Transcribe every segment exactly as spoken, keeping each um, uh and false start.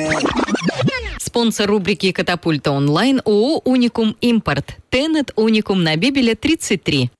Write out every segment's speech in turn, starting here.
Спонсор рубрики «Катапульта онлайн» ООО «Уникум Импорт». Тенет «Уникум» на Бибеля, тридцать три.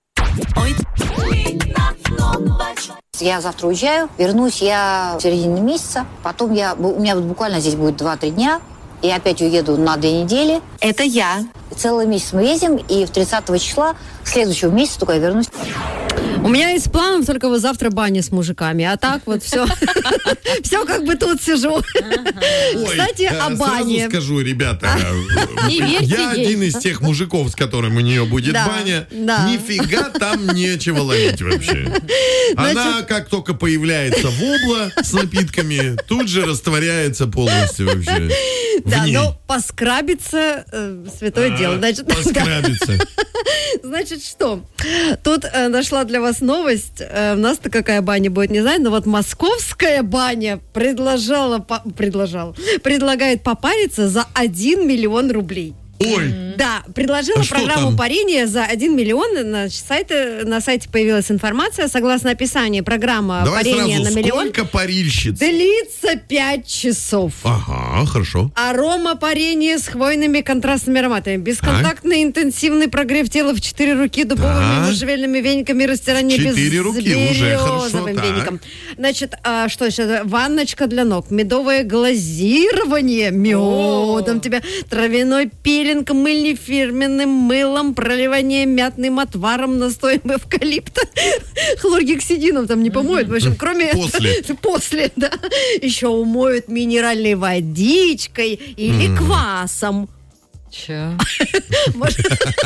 Я завтра уезжаю, вернусь я в середине месяца. Потом я, у меня буквально здесь будет два-три дня. И опять уеду на две недели. Это я. Целый месяц мы ездим, и в тридцатого числа следующего месяца только я вернусь. У меня есть план только вот завтра баня с мужиками, а так вот все, все как бы тут сижу. Кстати, о бане. Сразу скажу, ребята, Не верьте я ей. один из тех мужиков, с которым у нее будет Да, баня. да. Нифига там нечего ловить вообще. Она как только появляется в обла с напитками, тут же растворяется полностью вообще. Да, в ней. но поскрабиться э, святое А, дело. Значит, да. Поскрабиться. Значит, что? Тут э, нашла для вас новость. Э, у нас-то какая баня будет, не знаю, но вот московская баня предложила, по, предложала, предлагает попариться за один миллион рублей. Ой, Да, предложила А что программу там? парения за один миллион. На сайте, на сайте появилась информация. Согласно описанию, программа давай парения сразу, на миллион сколько парильщиц? длится пять часов. Ага, хорошо. Арома парение с хвойными контрастными ароматами. Бесконтактный интенсивный прогрев тела в четыре руки дубовыми Так. можжевельными вениками, растирание без Четыре руки, уже хорошо, березовым так. веником. Значит, а, что еще? Ванночка для ног, медовое глазирование медом тебя, травяной пилинг, мыльный фирменным мылом, проливание мятным отваром, настоем эвкалипта, хлоргексидином там не помоют. В общем, кроме После. этого, после, да, еще умоют минеральной водичкой или квасом. Че? Может,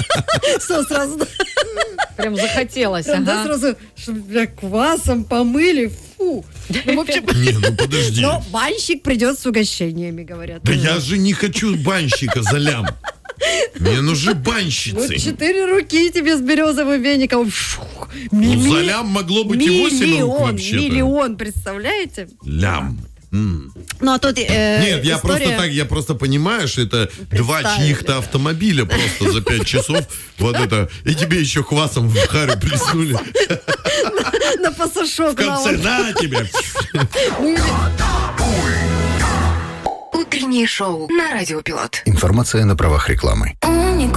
что сразу, Прям захотелось, прям, да, ага. сразу, чтобы тебя квасом помыли, фу. Ну, в общем, Не, ну подожди. но банщик придет с угощениями, говорят. Да я же не хочу банщика за лям. Мне нужны Вот банщицы. четыре руки тебе с березовым веником. Фух, Ну, ми- за лям могло быть и восемь рук миллион, вообще-то. миллион, представляете? Лям. М. Ну, а тут э, Нет, я история- просто так, я просто понимаю, что это два Представили, чьих-то да. автомобиля просто за пять часов. Вот это. И тебе еще хвасом в харю плеснули. на пасашок. В конце на тебе. Утреннее шоу на Радио Пилот. Информация на правах рекламы.